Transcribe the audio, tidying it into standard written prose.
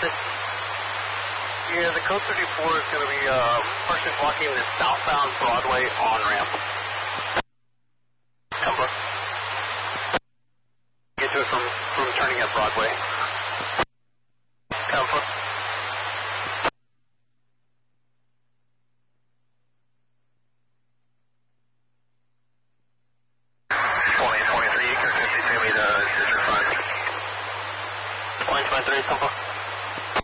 Yeah, the code 34 is going to be partially blocking the southbound Broadway on-ramp. Comfort. Get to it from turning at Broadway. Comfort. 2023, you can 52 me to District 5. 2023, Comfort.